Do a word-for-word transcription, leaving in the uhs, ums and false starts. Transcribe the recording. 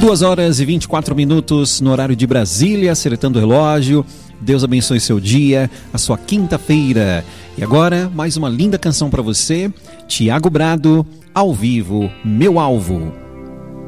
duas horas e vinte e quatro minutos no horário de Brasília, acertando o relógio. Deus abençoe seu dia, a sua quinta-feira. E agora, mais uma linda canção para você. Tiago Brado, ao vivo, Meu Alvo.